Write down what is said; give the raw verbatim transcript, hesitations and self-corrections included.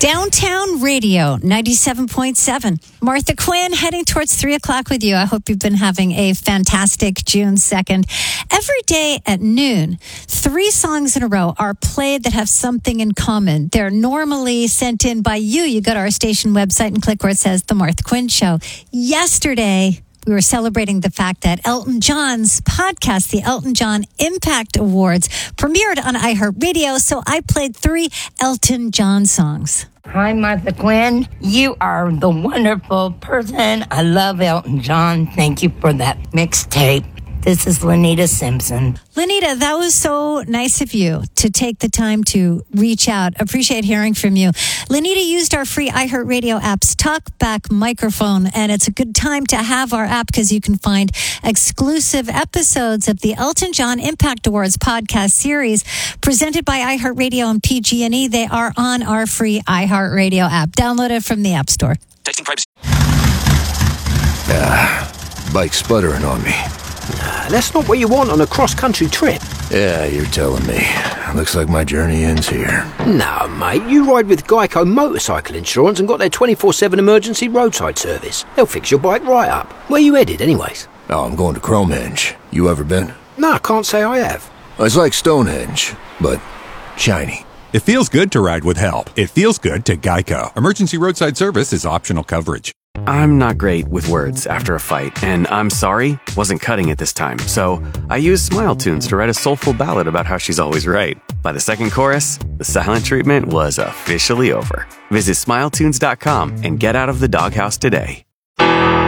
Downtown Radio, ninety-seven point seven. Martha Quinn heading towards three o'clock with you. I hope you've been having a fantastic June second. Every day at noon, three songs in a row are played that have something in common. They're normally sent in by you. You go to our station website and click where it says The Martha Quinn Show. Yesterday, we were celebrating the fact that Elton John's podcast, the Elton John Impact Awards, premiered on iHeartRadio, so I played three Elton John songs. Hi, Martha Quinn. You are the wonderful person. I love Elton John. Thank you for that mixtape. This is Lenita Simpson. Lenita, that was so nice of you to take the time to reach out. Appreciate hearing from you. Lenita used our free iHeartRadio app's TalkBack microphone, and it's a good time to have our app because you can find exclusive episodes of the Elton John Impact Awards podcast series presented by iHeartRadio and P G and E. They are on our free iHeartRadio app. Download it from the App Store. Texting privacy. Ah, bike's sputtering on me. Nah, that's not what you want on a cross-country trip. Yeah, you're telling me. Looks like my journey ends here. No, mate, you ride with Geico Motorcycle Insurance and got their twenty-four seven emergency roadside service. They'll fix your bike right up. Where you headed, anyways? Oh, I'm going to Cromehenge. You ever been? No, I can't say I have. It's like Stonehenge, but shiny. It feels good to ride with help. It feels good to Geico. Emergency roadside service is optional coverage. I'm not great with words after a fight, and I'm sorry wasn't cutting it this time, so I used Smile Tunes to write a soulful ballad about how she's always right. By the second chorus, the silent treatment was officially over. Visit smile tunes dot com and get out of the doghouse today.